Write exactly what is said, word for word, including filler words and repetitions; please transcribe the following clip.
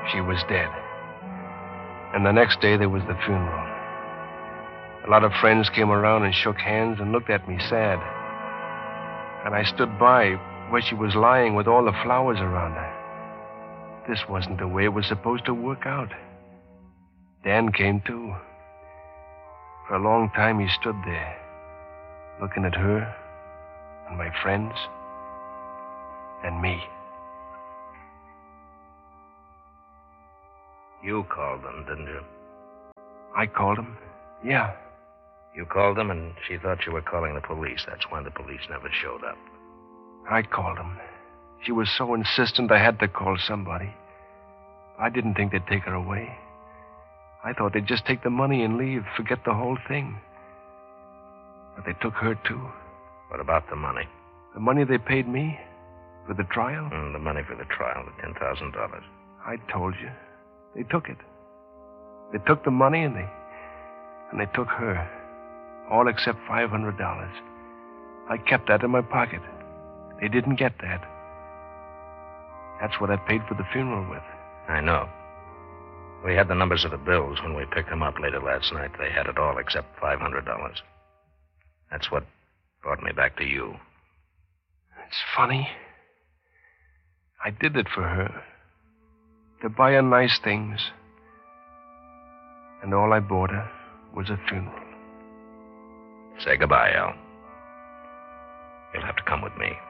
she was dead. And the next day, there was the funeral. A lot of friends came around and shook hands and looked at me sad. And I stood by where she was lying with all the flowers around her. This wasn't the way it was supposed to work out. Dan came too. For a long time, he stood there, looking at her and my friends and me. You called them, didn't you? I called him. Yeah. You called them, and she thought you were calling the police. That's why the police never showed up. I called him. She was so insistent I had to call somebody. I didn't think they'd take her away. I thought they'd just take the money and leave, forget the whole thing. But they took her, too. What about the money? The money they paid me for the trial? Mm, the money for the trial, the ten thousand dollars. I told you. They took it. They took the money and they and they took her. All except five hundred dollars. I kept that in my pocket. They didn't get that. That's what I paid for the funeral with. I know. We had the numbers of the bills when we picked them up later last night. They had it all except five hundred dollars. That's what brought me back to you. It's funny. I did it for her. To buy her nice things. And all I bought her was a funeral. Say goodbye, Al. You'll have to come with me.